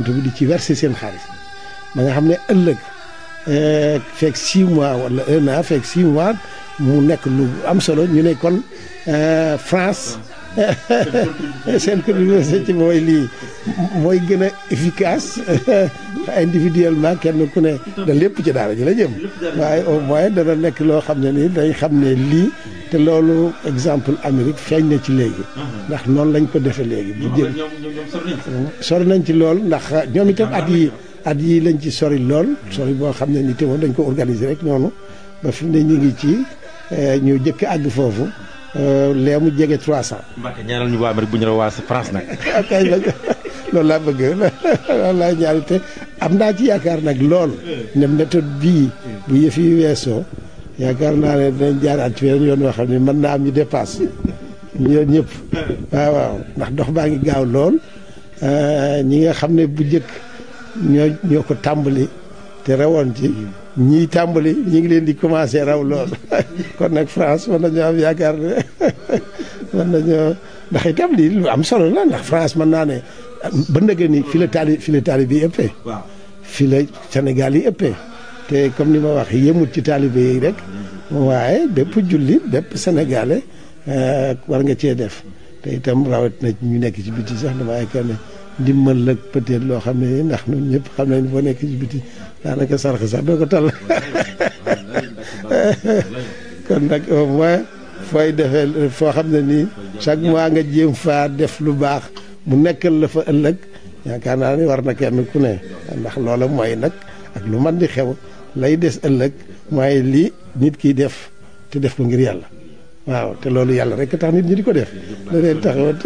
compte bi di ci verser seen xaalis ba nga xam ne ëllëg fekk 6 mois wala 1 an fekk 6 mois mu nekk lu am solo ñu ne kon France seen contribution ci mooy lii mooy gën a efficace individuellement kenn ku ne da lépp ci daara ji la jëm waaye au moins dana nekk loo xam ne nii dañ xam ne lii te loolu exemple Amérique feeñ na ci léegi ndax noonu lañ ko defee léegi bu jëm sori nañ ci lool ndax ñoom itam at yi lañ ci sori lool sori boo xam ne ni te moom dañ ko organiser rek noonu ba fi mu ne ñu ngi ci ñu jëkk àgg foofu lee mu jege 300. Mbacke ñaanal ñu waa Amérique bu ñu la waa France nag. kay loolu laa bëgg loolu laa ñaari te am naa ci yaakaar nag lool ne méthode bii bu yëf yi weesoo yaakaar naa ne dinañ jaaraat ci weneen yoon yoo xam ne mën naa am ñu dépasse ñoom ñëpp waaw ndax dox baa ngi gaaw lool ñi nga xam ne bu njëkk ñoo ko tàmbali te rawoon ci ñii tàmbali ñi ngi leen di commencé raw lool kon nag France mën nañoo am yaakaar ne mën nañoo ndax itam lii lu am solo la ndax France mën naa ne ba ndëgë ni fi la taali bi ëppee fi la Sénégal yi ëppee te comme ni ma wax yemut ci taalibe yi rek waaye bépp jullit bépp sénégalais war nga cee def te itam rawat na ñu nekk ci biti sax dama yaakaar ne ndimbal la peut-être loo xam ne ndax ñun ñëpp xam nañ boo nekk ci biti daanaka sarx sax doo ko tal kon nag au moins fooy defee foo xam ne nii chaque mois nga jéem faa def lu baax mu nekkal la fa ëllëg yaakaar naa ni war na kenn ku ne ndax loola mooy nag ak lu man di xew lay des ëllëg mooy lii nit kiy def te def ko ngir yàlla waaw te loolu yàlla rek tax nit ñi di ko def da leen taxawat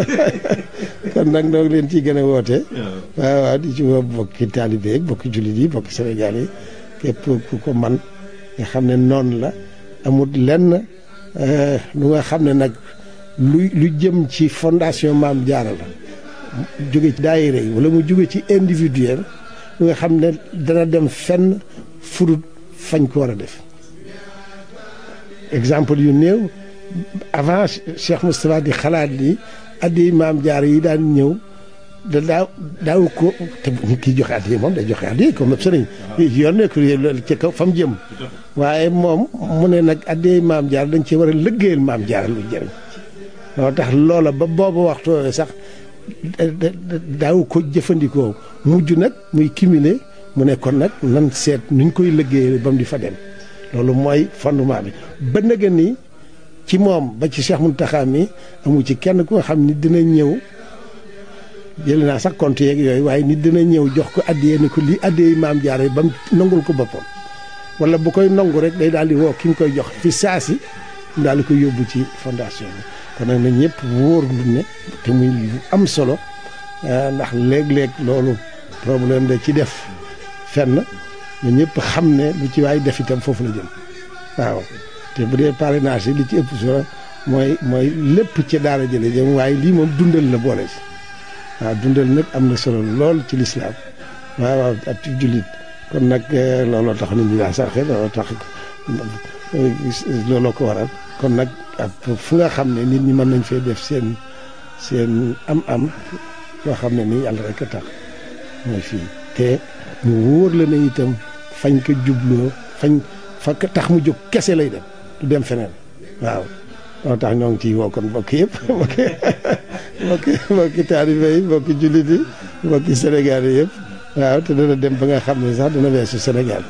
kon nag noo ngi leen ciy gën a woote waaw di ci woo bokki taalibe yi bokki jullit yi bokki Sénégal yi képp ku ko man nga xam ne noonu la amul lenn lu nga xam ne nag lu jëm ci fondation Maam Jaara la jóge ci daayira yi wala mu jóge ci individuel lu nga xam ne dana dem fenn furut fañ ko war a def exemple yu néew avant Cheikh Moustapha di xalaat ni addi Maam Jaara yi daan ñëw da daaw ko te ñu kiy joxe addi moom day joxe addi comme sëriñ yoon nekk ci kaw fa mu jëm waaye moom mu ne nag addi Maam Jaara dañ ci war a liggéeyal Maam Jaara lu jëriñ loolu tax loola ba boobu waxtu sax daaw ko jëfandikoo mujj nag muy cumuler mu ne kon nag nan seet nuñ koy liggéeyal ba mu di fa dem loolu mooy fondement bi ba nga ni ci moom ba ci Cheikh Mountakha mi amu ci kenn ku nga xam ni dina ñëw jëlee naa sax compte yeeg yooyu waaye nit dina ñëw jox ko addiyee ni ko lii addiyee Maam Jaara ba mu nangul ko boppam wala bu koy nangu rek day daal di woo ki nga koy jox fi saasi mu daal di koy yóbbu ci fondation bi kon nag na ñëpp wóor lu ne te muy lu am solo ndax léeg-léeg loolu problème da ci def fenn na ñëpp xam ne lu ci waay def itam foofu la jëm waaw te bu dee parrainage yi li ci ëpp solo mooy lépp ci daara jële jëm waaye lii moom dundal la boole si waaw dundal nag am na solo lool ci lislaam waaw ak ci jullit kon nag looloo tax nit ñi daa sarxe looloo tax looloo ko waral kon nag ak fu nga xam ne nit ñi mën nañ fee def seen am-am loo xam ne nii yàlla rek a tax mooy fii te mu wóor la ne itam fañ ko jubloo fa tax mu jóg kese lay dem du dem feneen waaw loo tax ñoo ngi ciy woo kon mbokk yëpp mbokki taalibe yi mbokki jullit yi mbokki Sénégal yi yëpp waaw te dana dem ba nga xam ne sax dana weesu Sénégal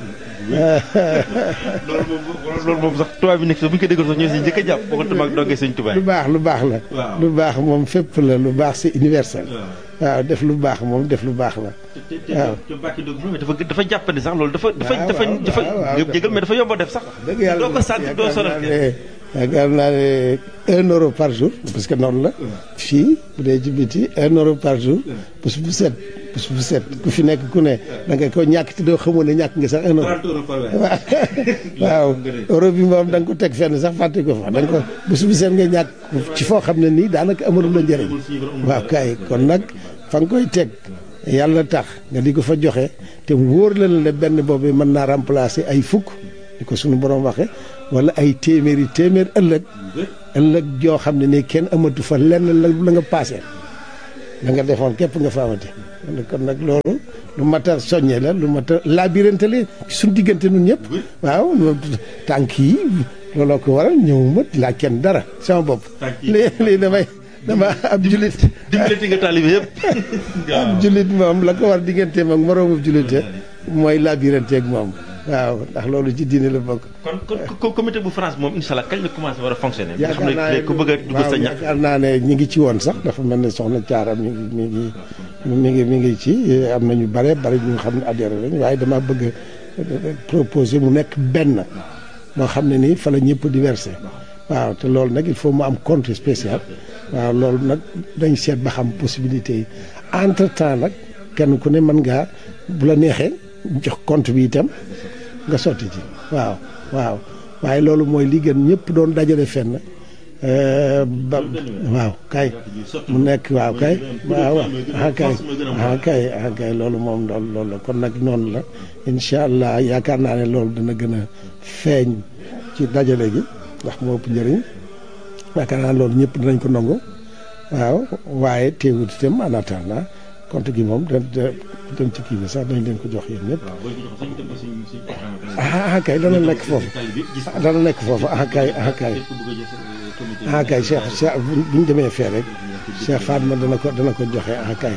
loolu moom sax tubaab bi nekk sax bu ñu ko déggoon sax ñoo si njëkk a jàpp bokkatuma ak dongee sëñ tubaab lu baax la lu baax moom fépp la lu baax c'est universel waaw def lu baax moom def lu baax la waaw te Mbacke Ndiob dafa jàppandi sax loolu dafa jégal mais dafa yomb a def sax dëgg yàlla doo ko sant doo sonal yaakaar naa ne 1 euro par jour parce que noonu la fii bu dee ci biti 1 euro par jour bés bu set ku fi nekk ku ne da nga ko ñàkk te doo xamoon ne ñàkk nga sax 1 euro waaw euro bi moom da nga ko teg fenn sax fàtte ko fa da nga ko bés bu set nga ñàkk ci foo xam ne nii daanaka amalu la njëriñ waaw kay kon nag fa nga koy teg yàlla tax nga di ko fa joxe te wóor la ne benn boobu mën naa remplacer ay fukk di ko suñu borom waxe wala ay téeméer ëllëg joo xam ne nii kenn amatu fa lenn la nga paase la nga defoon képp nga fa amati kon nag loolu lu mat a soññee la lu mat a labirante la suñu diggante ñun ñëpp waaw tànk yi looloo ko waral ñëwuma laaj kenn dara sama bopp lii dama ab julit dimbalati nga taalibe yëpp ab julit moom la ko war digganteem ak moroomu julite mooy labirante ak moom waaw ndax loolu ci diine la bokk. kon comité bu France moom incha allah kañ la commencé war a fonctionner. yaakaar naa ne ku bëgg a dugg sa ñax yaakaar naa ne ñi ngi ci woon sax dafa mel ne soxna Thiara mi ngi ci am na ñu bare ñu xam ne adhéré lañ waaye dama bëgg proposer mu nekk benn moo xam ne nii fa la ñëpp di versé waaw te loolu nag il faut mu am compte spécial waaw loolu nag dañ seet ba xam possibilité yi entre temps nag kenn ku ne mën ngaa bu la neexee jox compte bi itam nga sotti ci waaw waaye loolu mooy li gën ñëpp doon dajale fenn ba waaw kay mu nekk waaw kay kay loolu moom loolu la kon nag noonu la incha allah yaakaar naa ne loolu dana gën a feeñ ci dajale gi ndax moo ëpp njëriñ yaakaar naa loolu ñëpp dinañ ko nangu waaw waaye teewut itam en attendant compte gi moom dem ci kii bi sax dañ leen ko jox yéen ñëpp kay dana nekk foofu kay Cheikh bu ñu demee fee rek Cheikh Fatma dana ko joxe kay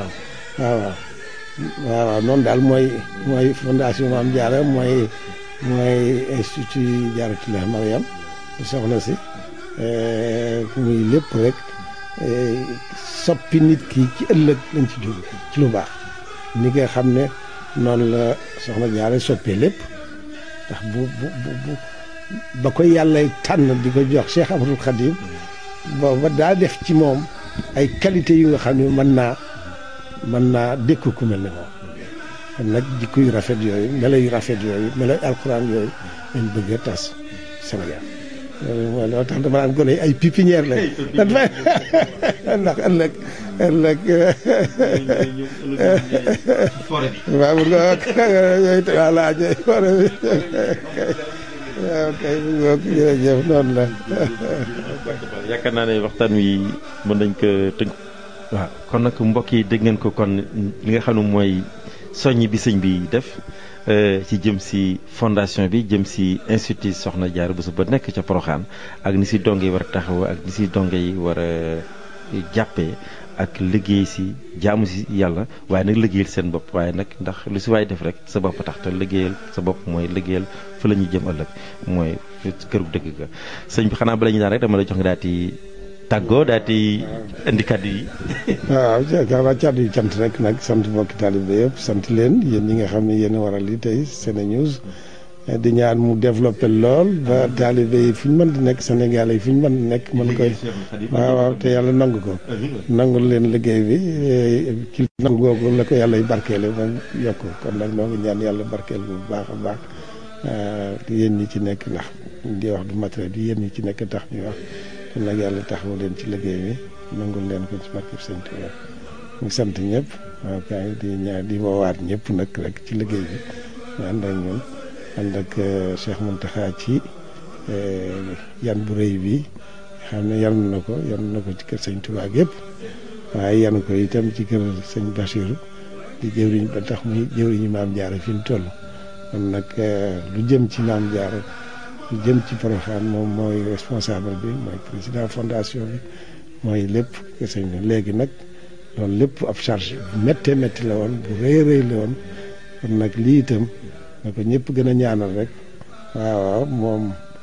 waaw noonu daal mooy fondation Mame Diarra mooy institut Diarratoulah Mariam soxna si muy lépp rek soppi nit ki ci ëllëg lañ ci jóg ci lu baax ni nga xam ne noonu la soxna Diarra soppee lépp ndax bu ba ko yàlla tànn di ko jox Cheikh Ahmadoul Khadim booba daa def ci moom ay qualité yu nga xam ne mën naa dékku ku mel ne moom kon nag jikko yu rafet yooyu melo yu rafet yooyu melo alxuraan yooyu lañ bëgg a tas Sénégal mooy loo tax dama naan gone ay pépinière lañ ndax ëllëg waaw bu nga yooyu voilà forêt bi waaw kay bu nga jërëjëf noonu la yaakaar naa ne waxtaan wi mën nañ ko tënk waaw kon nag mbokk yi dégg ngeen ko kon li nga xam ne mooy soññ bi sëñ bi def ci jëm si fondation bi jëm si institut Soxna Diarra Bousso ba nekk ca Porokhane ak ni si donge yi war a taxaw ak ni si donge yi war a jàppee ak liggéey si jaamu si yàlla waaye nag liggéeyal seen bopp waaye nag ndax lu si waay def rek sa bopp tax te liggéeyal sa bopp mooy liggéeyal fa la ñuy jëm ëllëg mooy këru dëgg ga sëñ bi xanaa bala ñu daan rek dama lay jox nga daal di tàggoo daal di indi kàddu yi. waaw jërëjëf kàddu yi cant rek nag sant mbokki taalibe yëpp sant leen yéen ñi nga xam ne yéen a waral li tey SeneNews di ñaan mu développé lool ba taalibe yi fu ñu mën di nekk Sénégal yi fu ñu mën di nekk mën koy waaw te yàlla nangu ko nangul leen liggéey bi ci nangu googu la ko yàlla barkeele ba yokk kon nag noo ngi ñaan yàlla barkeel bu baax a baax yéen ñi ci nekk ndax di wax du matériel bi yéen ñi ci nekk tax ñuy wax kon nag yàlla taxawu leen ci liggéey bi nangul leen ko ci barkeb Sëñ Tuubaa ñu sant ñëpp waaw kay di ñaan di woowaat ñëpp nag rek ci liggéey bi ñu ànd ak ñun ànd ak Cheikh Mountakha ci yan bu rëy bi xam ne yan na ko ci kër Sëñ Tuubaa yëpp waaye yan ko itam ci kër Sëñ Bassirou di jëwriñ ba tax muy jëwriñu Maam Diarra fi mu toll kon nag lu jëm ci Maam Diarra lu jëm ci Porokhane moom mooy responsable bi mooy président fondation bi mooy lépp kër sëñ bi léegi nag loolu lépp ab charge bu méttee métti la woon bu rëy la woon kon nag lii itam na ko ñëpp gën a ñaanal rek waaw moom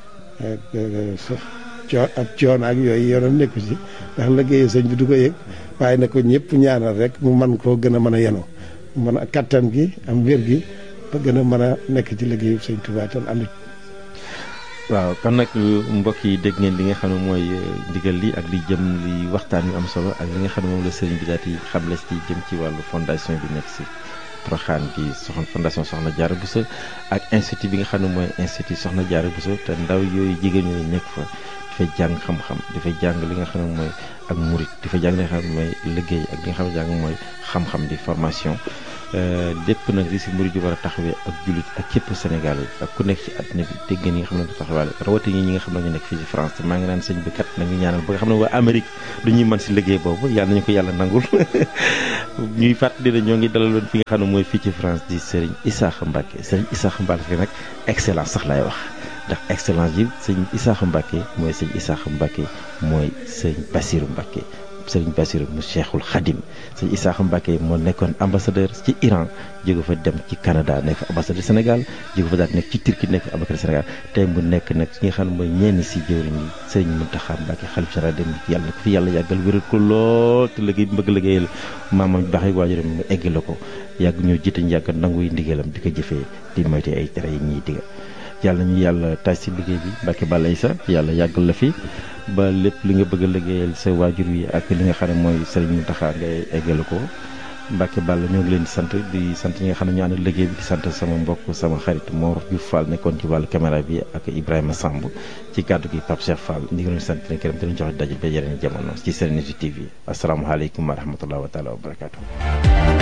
ab coono ak yooyu yoonam nekku ci ndax liggéeyu sëñ bi du ko yëg waaye na ko ñëpp ñaanal rek mu mën koo gën a mën a yenu mën a kattan gi am wér gi ba gën a mën a nekk ci liggéeyu sëñ Tuubaa tam ànd. waaw kon nag mbokk yi dégg ngeen li nga xam ne mooy ndigal li ak li jëm li waxtaan yu am solo ak li nga xam ne moom la sëriñ bi daal di xamle ci jëm ci wàllu fondation bi nekk si Porokhane bi fondation Soxna Diarra Bousso ak institut bi nga xam ne mooy institut Soxna Diarra Bousso te ndaw yooyu jigéen ñooyu nekk fa dafay jàng xam-xam dafay jàng li nga xam ne mooy ak murit dafay jàng li nga xam ne mooy liggéey ak li nga xam ne jàng mooy xam-xam di formation lépp nag li si murid yi war a taxawee ak jullit ak képp Sénégal yi ak ku nekk ci àddina bi dégg ngeen ñi nga xam ne taxawaale rawatina ñi nga xam ne ñu nekk fii ci France te maa ngi naan sëñ bi kat nañu ñaanal ba nga xam ne waa Amérique du ñuy mën si liggéey boobu yàlla nañu ko yàlla nangul ñuy fàttali ne ñoo ngi dalaloon fi nga xam ne mooy fii ci France di Serigne Issakha Mbacké Serigne Issakha Mbacké nag excellence sax laay wax ndax excellence yi sëñ Issakha Mbacké mooy sëñ Issakha Mbacké mooy sëñ Bassirou Mbacké sëriñ Bassirou mu Cheikhul Khadim sëñ Issakha Mbacké moo nekkoon ambassadeur ci Iran jóge fa dem ci Canada nekk ambassadeur Sénégal jóge fa daal nekk ci Turquie nekk ambassadeur Sénégal tey mu nekk nag ki nga xam ne mooy ñenn si jëwriñ yi sëriñ Mountakha Mbacké xalif général dem yàlla na ko fi yàlla yàggal wéral ko lool te liggéey bi bëgg liggéeyal maamam baax yi waajuram mu egg la ko yàgg ñoo jiite ñu yàgg nanguy ndigalam di ko jëfee di moyte ay tere yi ñuy diga yàlla ñu yàlla taaj si liggéey bi Mbacké Balla Issa yàlla yàggal la fi ba lépp li nga bëgg a liggéeyal sa waajur wi ak li nga xam ne mooy Serigne Mountakha ngay eggale ko Mbacké Balla ñoo ngi leen di sant ñi nga xam ne ñu ànd liggéey bi di sant sama mbokk sama xarit Mor Diouf Fall nekkoon ci wàllu caméra bi ak Ibrahima Samb ci kàddu gi Pape Cheikh Fall ñu ngi leen di sant leen këram te ñu joxe daje ba yeneen jamono ci Serenity TV asalaamaaleykum wa rahmatulah wa taala wa barakaatu.